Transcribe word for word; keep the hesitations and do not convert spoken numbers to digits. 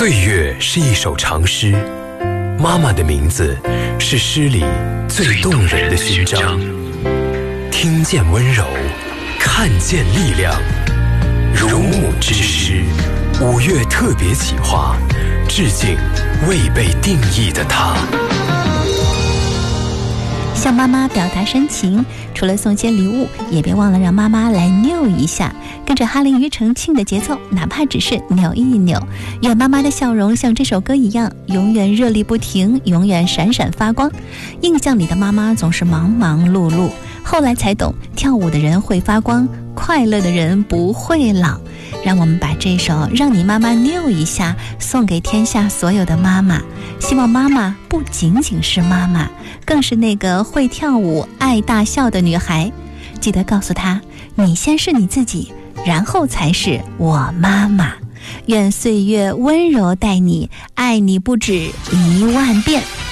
岁月是一首长诗，妈妈的名字是诗里最动人的勋章。听见温柔，看见力量，如母之诗，五月特别企划，致敬未被定义的她。 向妈妈表达深情，除了送些礼物，也别忘了让妈妈来扭一下，跟着哈林庾澄庆的节奏，哪怕只是扭一扭。愿妈妈的笑容像这首歌一样，永远热力不停，永远闪闪发光。印象里的妈妈总是忙忙碌碌，后来才懂，跳舞的人会发光，快乐的人不会老。让我们把这首《让你妈妈扭一下》送给天下所有的妈妈，希望妈妈不仅仅是妈妈，更是那个会跳舞、爱大笑的女孩。记得告诉她，你先是你自己，然后才是我妈妈。愿岁月温柔待你，爱你不止一万遍。